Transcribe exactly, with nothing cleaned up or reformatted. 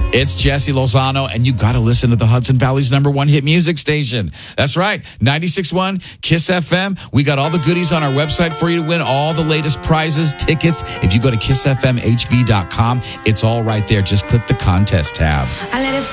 It's Jesse Lozano, and you got to listen to the Hudson Valley's number one hit music station. That's right, ninety-six point one KISS F M. We got all the goodies on our website for you to win, all the latest prizes, tickets. If you go to kiss f m h v dot com, it's all right there. Just click the contest tab.